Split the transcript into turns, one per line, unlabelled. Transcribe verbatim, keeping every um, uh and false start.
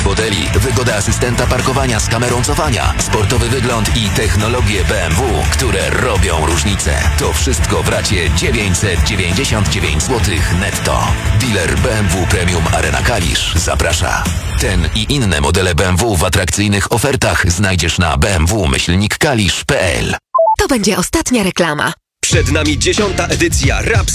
najnowszych modeli, wygoda asystenta parkowania z kamerą cofania, sportowy wygląd i technologie B M W, które robią różnicę. To wszystko w racie dziewięćset dziewięćdziesiąt dziewięć złotych netto. Dealer B M W Premium Arena Kalisz zaprasza. Ten i inne modele B M W w atrakcyjnych ofertach znajdziesz na b m w myślnik kalisz kropka p l.
To będzie ostatnia reklama.
Przed nami dziesiąta edycja Raps